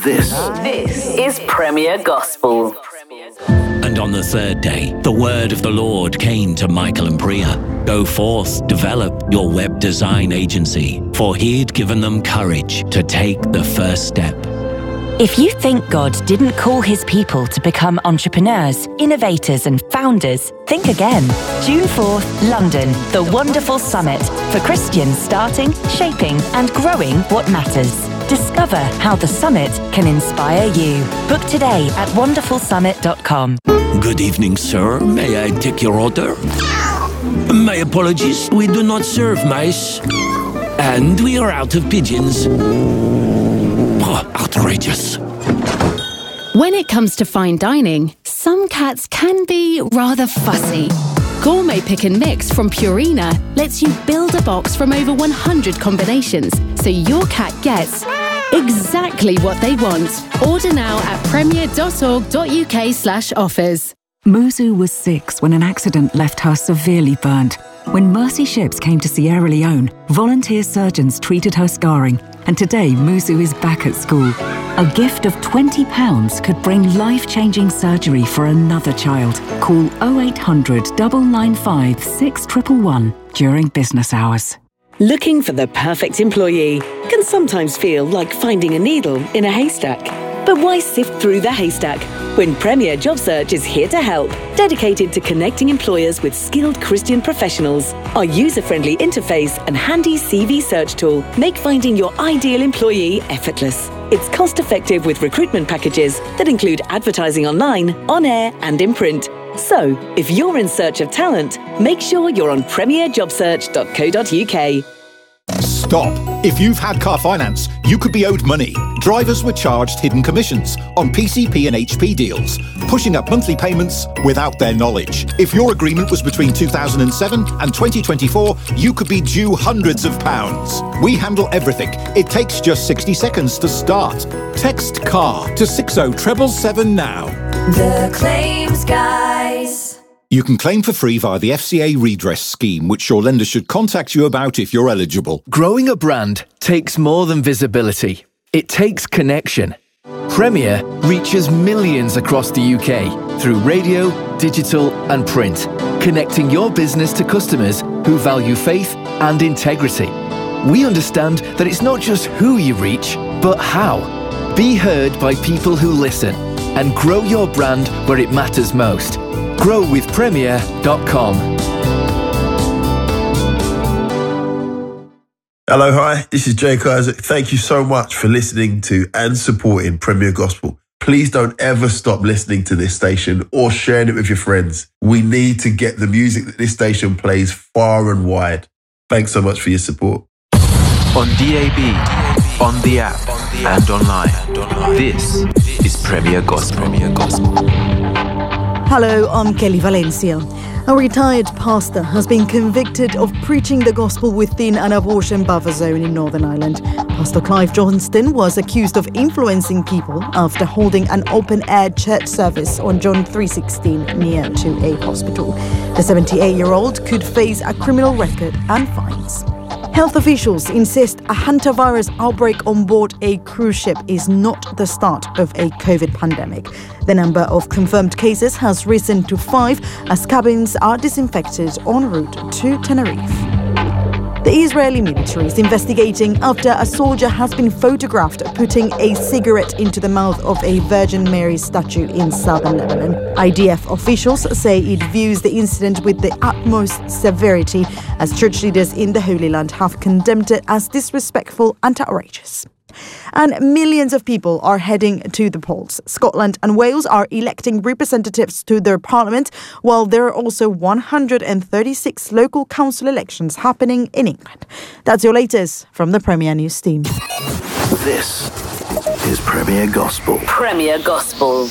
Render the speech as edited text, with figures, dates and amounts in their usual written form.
This is Premier Gospel. And on the third day, the word of the Lord came to Michael and Priya. Go forth, develop your web design agency, for he'd given them courage to take the first step. If you think God didn't call his people to become entrepreneurs, innovators and founders, think again. June 4th, London, the Wonderful Summit, for Christians starting, shaping and growing what matters. Discover how the summit can inspire you. Book today at wonderfulsummit.com. Good evening, sir. May I take your order? My apologies, we do not serve mice. And we are out of pigeons. Oh, outrageous. When it comes to fine dining, some cats can be rather fussy. Gourmet Pick and Mix from Purina lets you build a box from over 100 combinations, so your cat gets exactly what they want. Order now at premier.org.uk/offers. Muzu was 6 when an accident left her severely burnt. When Mercy Ships came to Sierra Leone, volunteer surgeons treated her scarring, and today Muzu is back at school. A gift of £20 could bring life-changing surgery for another child. Call 0800 995 6111 during business hours. Looking for the perfect employee can sometimes feel like finding a needle in a haystack. But why sift through the haystack when Premier Job Search is here to help, dedicated to connecting employers with skilled Christian professionals? Our user-friendly interface and handy CV search tool make finding your ideal employee effortless. It's cost-effective with recruitment packages that include advertising online, on air and in print. So, if you're in search of talent, make sure you're on premierjobsearch.co.uk. Stop. If you've had car finance, you could be owed money. Drivers were charged hidden commissions on PCP and HP deals, pushing up monthly payments without their knowledge. If your agreement was between 2007 and 2024, you could be due hundreds of pounds. We handle everything. It takes just 60 seconds to start. Text CAR to 60777 now. The Claims Guys. You can claim for free via the FCA redress scheme, which your lender should contact you about if you're eligible. Growing a brand takes more than visibility. It takes connection. Premier reaches millions across the UK through radio, digital and print, connecting your business to customers who value faith and integrity. We understand that it's not just who you reach, but how. Be heard by people who listen and grow your brand where it matters most. growwithpremier.com. Hello, hi, this is Jake Isaac. Thank you so much for listening to and supporting Premier Gospel. Please don't ever stop listening to this station or sharing it with your friends. We need to get the music that this station plays far and wide. Thanks so much for your support. On DAB, on the app, and online. This is Premier Gospel. Hello, I'm Kelly Valencia. A retired pastor has been convicted of preaching the gospel within an abortion buffer zone in Northern Ireland. Pastor Clive Johnston was accused of influencing people after holding an open-air church service on John 3:16 near to a hospital. The 78-year-old could face a criminal record and fines. Health officials insist a hantavirus outbreak on board a cruise ship is not the start of a COVID pandemic. The number of confirmed cases has risen to 5 as cabins are disinfected en route to Tenerife. The Israeli military is investigating after a soldier has been photographed putting a cigarette into the mouth of a Virgin Mary statue in southern Lebanon. IDF officials say it views the incident with the utmost severity as church leaders in the Holy Land have condemned it as disrespectful and outrageous. And millions of people are heading to the polls. Scotland and Wales are electing representatives to their parliament, while there are also 136 local council elections happening in England. That's your latest from the Premier News team. This is Premier Gospel. Premier Gospel.